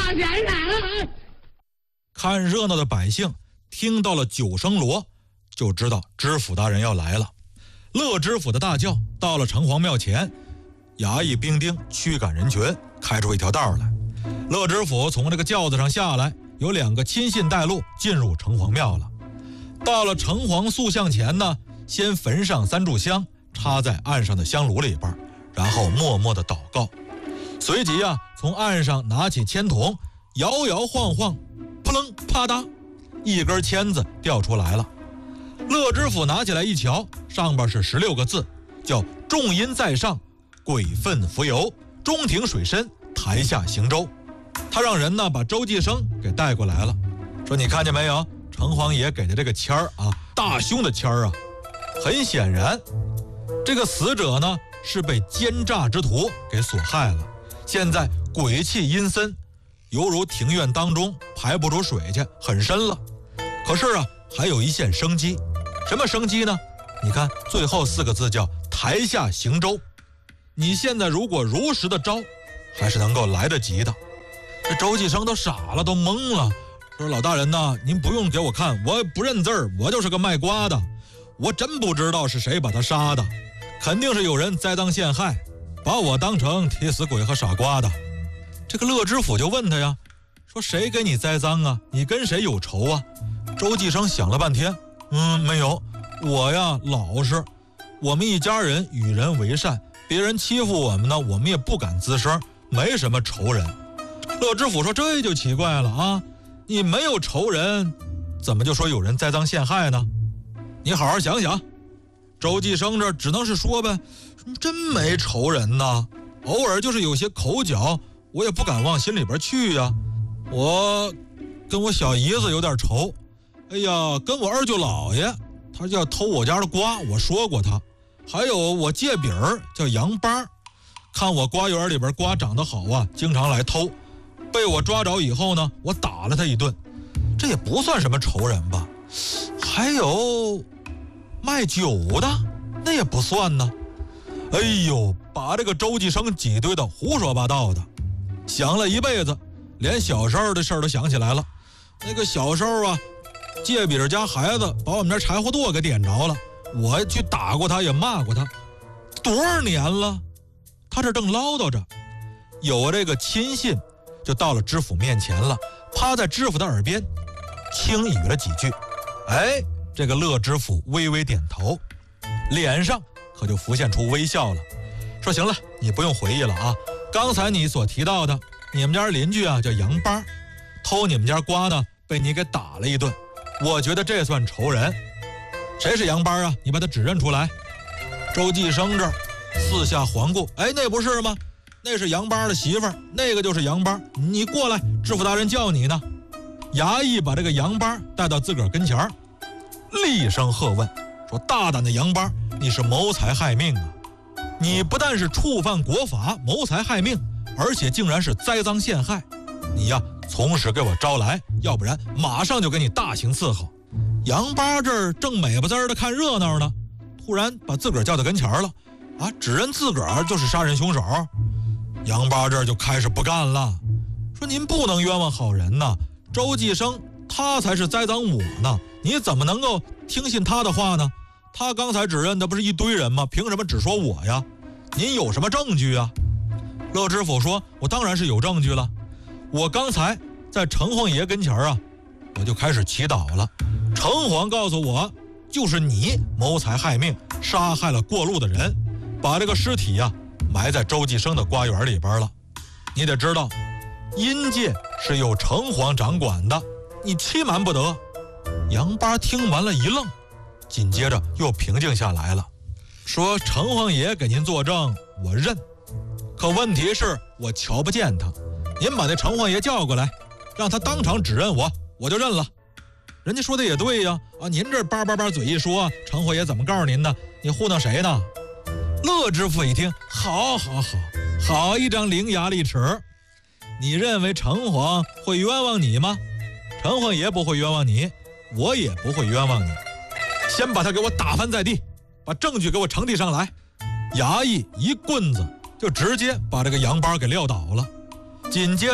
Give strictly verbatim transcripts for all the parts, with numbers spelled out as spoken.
先生！ 看热闹的百姓听到了九声锣，就知道知府大人要来了。乐知府的大轿到了城隍庙前，衙役兵丁驱赶人群，开出一条道来。乐知府从这个轿子上下来，有两个亲信带路进入城隍庙了。到了城隍塑像前呢，先焚上三炷香，插在岸上的香炉里边，然后默默的祷告。随即啊，从岸上拿起签筒，摇摇晃晃，扑棱啪嗒，一根签子掉出来了。乐知府拿起来一瞧，上边是十六个字，叫众阴在上，鬼愤浮游，中庭水深，台下行舟。他让人呢把周继生给带过来了，说你看见没有，城隍爷给的这个签儿啊，大凶的签儿啊。很显然，这个死者呢是被奸诈之徒给所害了，现在鬼气阴森，犹如庭院当中排不出水去，很深了。可是啊，还有一线生机。什么生机呢？你看最后四个字叫台下行舟。你现在如果如实的招，还是能够来得及的。这周继生都傻了，都懵了，说老大人呐，您不用给我看，我不认字儿，我就是个卖瓜的，我真不知道是谁把他杀的，肯定是有人栽赃陷害，把我当成替死鬼和傻瓜的。这个乐知府就问他呀，说谁给你栽赃啊？你跟谁有仇啊？周继生想了半天，嗯，没有，我呀老实，我们一家人与人为善，别人欺负我们呢，我们也不敢吱声，没什么仇人。乐知府说这就奇怪了啊，你没有仇人，怎么就说有人栽赃陷害呢？你好好想想。周继生这只能是说呗，真没仇人呐，偶尔就是有些口角，我也不敢往心里边去呀。我跟我小姨子有点仇，哎呀，跟我二舅姥爷，他要偷我家的瓜，我说过他。还有我借饼儿叫杨八，看我瓜园里边瓜长得好啊，经常来偷，被我抓着以后呢，我打了他一顿，这也不算什么仇人吧。还有卖酒的，那也不算呢。哎呦，把这个周继生挤兑的胡说八道的，想了一辈子，连小时候的事儿都想起来了。那个小时候啊，借比尔家孩子把我们家柴火垛给点着了，我去打过他，也骂过他，多少年了。他这正唠叨着，有这个亲信就到了知府面前了，趴在知府的耳边轻语了几句。哎，这个乐知府微微点头，脸上可就浮现出微笑了，说行了，你不用回忆了啊，刚才你所提到的你们家邻居啊叫杨八，偷你们家瓜呢，被你给打了一顿，我觉得这算仇人。谁是杨八啊？你把他指认出来。周继生这儿四下环顾，哎，那不是吗？那是杨八的媳妇儿，那个就是杨八，你过来，知府大人叫你呢。衙役把这个杨八带到自个儿跟前儿，厉声喝问，说大胆的杨八，你是谋财害命啊！你不但是触犯国法，谋财害命，而且竟然是栽赃陷害。你呀，从实给我招来，要不然马上就给你大刑伺候。杨八这儿正美不滋儿的看热闹呢，突然把自个儿叫到跟前儿了，啊，指认自个儿就是杀人凶手。杨八这儿就开始不干了，说您不能冤枉好人呐，周继生他才是栽赃我呢，你怎么能够听信他的话呢？他刚才指认的不是一堆人吗？凭什么只说我呀？您有什么证据啊？乐知府说，我当然是有证据了，我刚才在城隍爷跟前啊，我就开始祈祷了，城隍告诉我，就是你谋财害命，杀害了过路的人，把这个尸体呀、啊、埋在周继生的瓜园里边了。你得知道，阴界是由城隍掌管的，你欺瞒不得。杨八听完了一愣，紧接着又平静下来了，说城隍爷给您作证，我认，可问题是我瞧不见他，您把那城隍爷叫过来，让他当场指认我，我就认了。人家说的也对呀，啊，您这叭叭叭嘴一说，城隍爷怎么告诉您呢？你糊弄谁呢？乐知府一听，好好好，好一张伶牙俐齿。你认为城隍会冤枉你吗？城隍爷不会冤枉你，我也不会冤枉你。先把他给我打翻在地，把证据给我呈递上来。衙役一棍子就直接把这个杨八给撂倒了，紧接着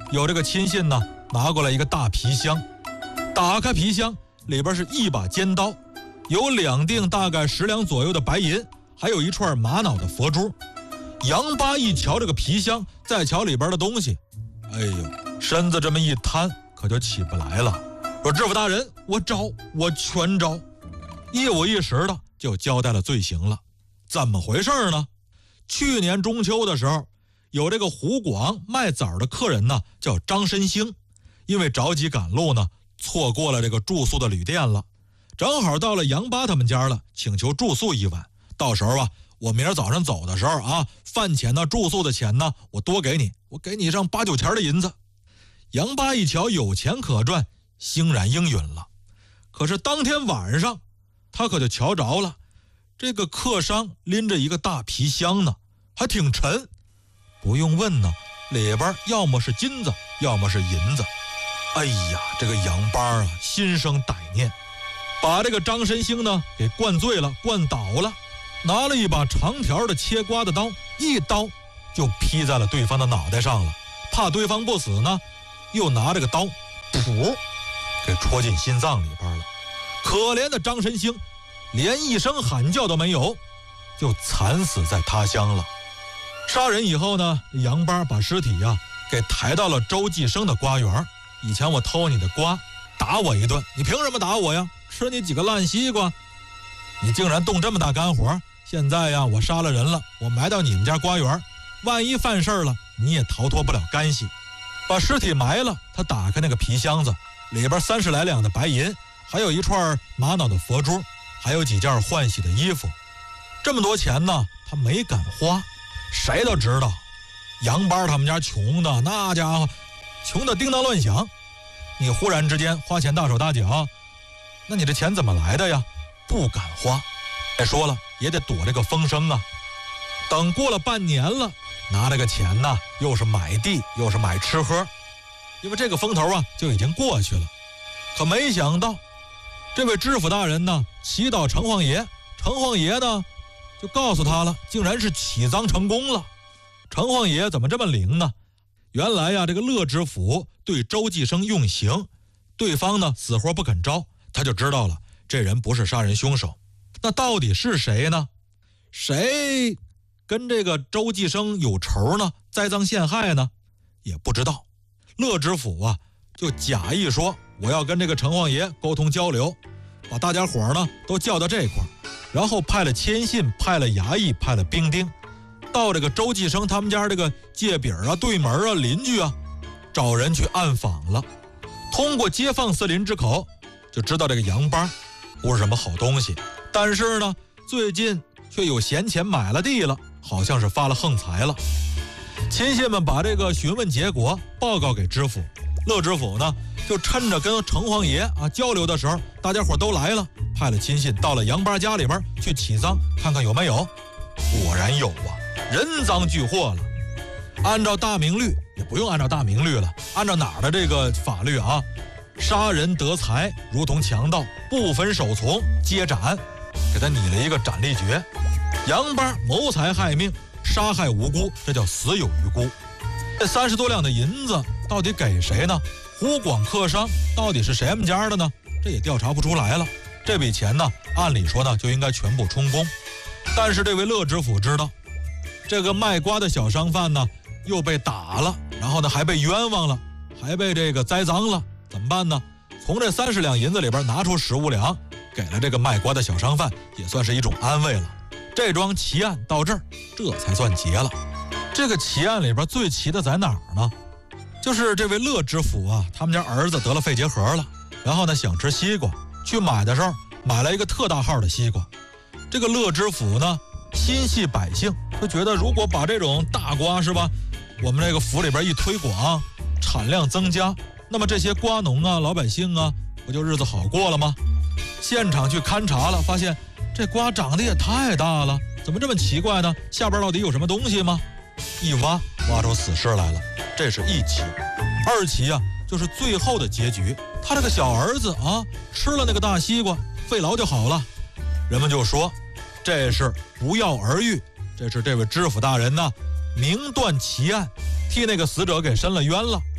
有这个亲信呢拿过来一个大皮箱，打开皮箱，里边是一把尖刀，有两锭大概十两左右的白银，还有一串玛瑙的佛珠。杨八一瞧这个皮箱，再瞧里边的东西，哎呦，身子这么一瘫，可就起不来了，说知府大人，我招，我全招。一五一十的就交代了罪行了。怎么回事呢？去年中秋的时候，有这个湖广卖枣的客人呢，叫张申兴，因为着急赶路呢，错过了这个住宿的旅店了，正好到了杨八他们家了，请求住宿一晚。到时候啊，我明儿早上走的时候啊，饭钱呢、住宿的钱呢，我多给你，我给你上八九钱的银子。杨八一瞧有钱可赚，欣然应允了。可是当天晚上，他可就瞧着了，这个客商拎着一个大皮箱呢，还挺沉。不用问呢，里边要么是金子，要么是银子。哎呀，这个杨八啊，心生歹念，把这个张申兴呢给灌醉了，灌倒了，拿了一把长条的切瓜的刀，一刀就劈在了对方的脑袋上了。怕对方不死呢，又拿这个刀，噗，给戳进心脏里边了。可怜的张申兴连一声喊叫都没有，就惨死在他乡了。杀人以后呢，杨八把尸体呀、啊、给抬到了周继生的瓜园。以前我偷你的瓜，打我一顿，你凭什么打我呀？吃你几个烂西瓜，你竟然动这么大干活。现在呀，我杀了人了，我埋到你们家瓜园，万一犯事了，你也逃脱不了干系。把尸体埋了，他打开那个皮箱子，里边三十来两的白银，还有一串玛瑙的佛珠，还有几件换洗的衣服。这么多钱呢，他没敢花。谁都知道杨八他们家穷的那家伙，穷的叮当乱响。你忽然之间花钱大手大脚，那你这钱怎么来的呀？不敢花。再说了，也得躲这个风声啊。等过了半年了，拿这个钱呢，又是买地又是买吃喝，因为这个风头啊就已经过去了。可没想到这位知府大人呢祈祷城隍爷，城隍爷呢就告诉他了，竟然是起赃成功了。城隍爷怎么这么灵呢？原来呀，这个乐知府对周继生用刑，对方呢死活不肯招，他就知道了这人不是杀人凶手。那到底是谁呢？谁跟这个周继生有仇呢？栽赃陷害呢？也不知道。乐知府啊就假意说我要跟这个城隍爷沟通交流，把大家伙呢都叫到这块儿，然后派了签信，派了衙役，派了兵丁，到这个周继生他们家这个界饼啊、对门啊、邻居啊，找人去暗访了。通过街坊四邻之口，就知道这个杨八不是什么好东西，但是呢，最近却有闲钱买了地了，好像是发了横财了。亲信们把这个询问结果报告给知府，乐知府呢就趁着跟城隍爷啊交流的时候，大家伙都来了，派了亲信到了杨八家里边去起赃，看看有没有。果然有啊，人赃俱获了。按照大明律，也不用按照大明律了，按照哪儿的这个法律啊，杀人得财如同强盗，不分首从皆斩，给他拟了一个斩立决。杨八谋财害命，杀害无辜，这叫死有余辜。这三十多两的银子到底给谁呢？湖广客商到底是谁们家的呢？这也调查不出来了。这笔钱呢，按理说呢就应该全部充公，但是这位乐知府知道，这个卖瓜的小商贩呢又被打了，然后呢还被冤枉了，还被这个栽赃了，怎么办呢？从这三十两银子里边拿出十五两，给了这个卖瓜的小商贩，也算是一种安慰了。这桩奇案到这儿，这才算结了。这个奇案里边最奇的在哪儿呢？就是这位乐知府啊，他们家儿子得了肺结核了，然后呢想吃西瓜，去买的时候买了一个特大号的西瓜。这个乐知府呢心系百姓，就觉得如果把这种大瓜是吧，我们这个府里边一推广，产量增加，那么这些瓜农啊、老百姓啊，不就日子好过了吗？现场去勘察了，发现这瓜长得也太大了，怎么这么奇怪呢？下边到底有什么东西吗？一挖挖出死尸来了。这是一起。二起啊，就是最后的结局，他这个小儿子啊吃了那个大西瓜，肺痨就好了。人们就说这是不药而愈，这是这位知府大人呢明断奇案，替那个死者给伸了冤了。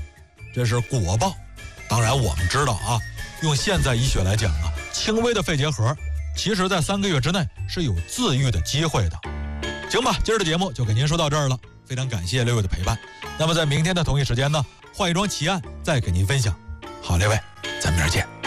这是果报。当然我们知道啊，用现在医学来讲啊，轻微的肺结核其实在三个月之内是有自愈的机会的。行吧，今儿的节目就给您说到这儿了，非常感谢六位的陪伴。那么在明天的同一时间呢，换一桩奇案再给您分享。好，六位，咱们明儿见。